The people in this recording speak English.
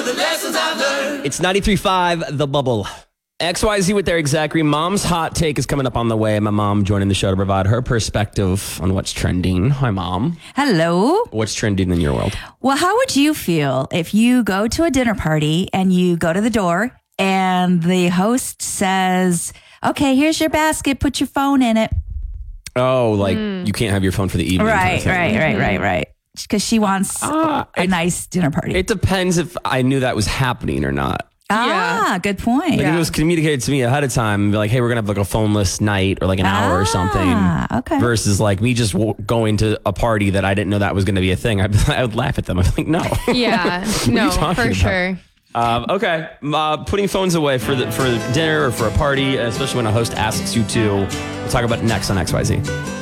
It's 93.5 The Bubble. XYZ with their Exactly. Mom's hot take is coming up on the way. My mom joining the show to provide her perspective on what's trending. Hi, Mom. Hello. What's trending in your world? Well, how would you feel if you go to a dinner party and you go to the door and the host says, okay, here's your basket, put your phone in it. Oh, like you can't have your phone for the evening. Right. Because she wants a nice dinner party. It depends if I knew that was happening or not. Good point. Like if it was communicated to me ahead of time and be like, hey, we're going to have like a phoneless night or like an hour or something. Okay. Versus like me just going to a party that I didn't know that was going to be a thing. I would laugh at them. I'd be like, no. Yeah. No, for sure. Okay. Putting phones away for dinner or for a party, especially when a host asks you to. We'll talk about it next on XYZ.